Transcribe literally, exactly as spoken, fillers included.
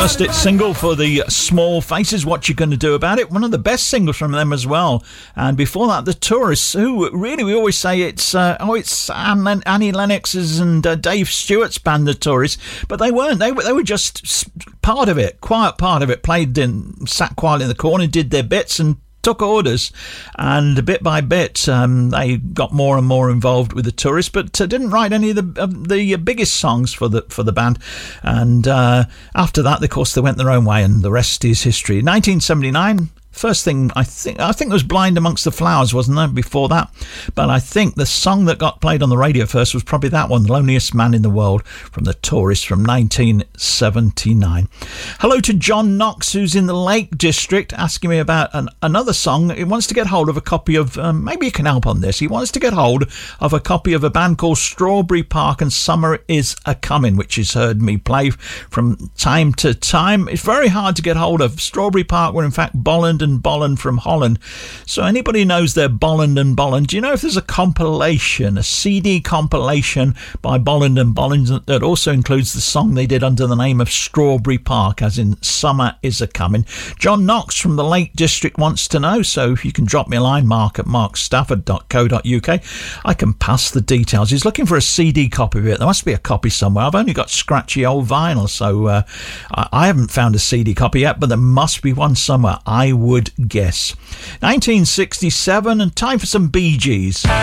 first hit single for the Small Faces, What You Gonna Do About It? One of the best singles from them as well. And before that, the Tourists, who really, we always say it's uh, oh, it's Anne, Annie Lennox's and uh, Dave Stewart's band, the Tourists, but they weren't. They were they were just part of it, quiet part of it. Played in, sat quietly in the corner, did their bits, and took orders, and bit by bit um, they got more and more involved with the Tourists, but uh, didn't write any of the uh, the biggest songs for the for the band. And uh, after that, of course, they went their own way, and the rest is history. nineteen seventy-nine. First thing, I think I think there was Blind Amongst the Flowers, wasn't there, before that? But I think the song that got played on the radio first was probably that one, Loneliest Man in the World, from the Tourists from nineteen seventy-nine. Hello to John Knox, who's in the Lake District, asking me about an, another song. He wants to get hold of a copy of, um, maybe you can help on this, he wants to get hold of a copy of a band called Strawberry Park and Summer Is A-Comin', which he's heard me play from time to time. It's very hard to get hold of. Strawberry Park were in fact Bolland and Bolland from Holland. So anybody knows they're Bolland and Bolland, do you know if there's a compilation, a C D compilation by Bolland and Bolland that also includes the song they did under the name of Strawberry Park, as in Summer Is A-Comin'? John Knox from the Lake District wants to know, so if you can drop me a line, mark at mark stafford dot co dot uk, I can pass the details. He's looking for a C D copy of it. There must be a copy somewhere. I've only got scratchy old vinyl, so uh, I, I haven't found a C D copy yet, but there must be one somewhere, I would guess. nineteen sixty-seven, and time for some Bee Gees.